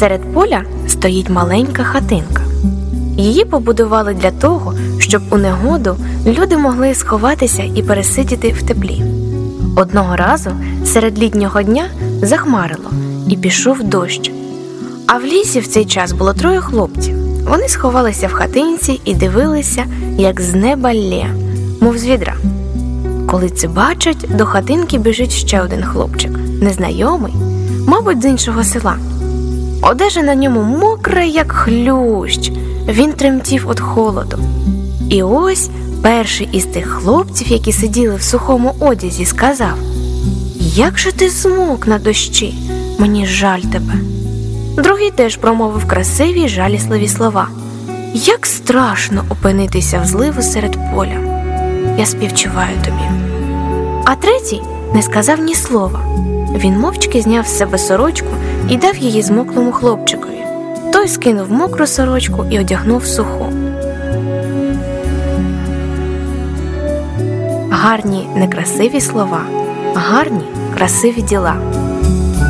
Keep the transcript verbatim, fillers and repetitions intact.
Серед поля стоїть маленька хатинка. Її побудували для того, щоб у негоду люди могли сховатися і пересидіти в теплі. Одного разу серед літнього дня захмарило і пішов дощ. А в лісі в цей час було троє хлопців. Вони сховалися в хатинці і дивилися, як з неба лє, мов з відра. Коли це бачать, до хатинки біжить ще один хлопчик, незнайомий, мабуть, з іншого села. Одежа на ньому мокра, як хлющ, він тремтів від холоду. І ось перший із тих хлопців, які сиділи в сухому одязі, сказав: «Як же ти змок на дощі? Мені жаль тебе». Другий теж промовив красиві й жалісливі слова: «Як страшно опинитися в зливу серед поля. Я співчуваю тобі». А третій не сказав ні слова. Він мовчки зняв з себе сорочку і дав її змоклому хлопчикові. Той скинув мокру сорочку і одягнув суху. Гарні некрасиві слова, гарні красиві діла.